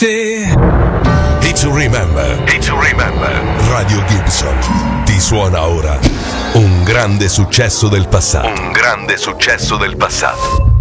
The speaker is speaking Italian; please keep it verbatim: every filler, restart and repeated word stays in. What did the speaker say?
te. Hit to Remember. Hit to Remember. Radio Gibson ti suona ora un grande successo del passato. Un grande successo del passato.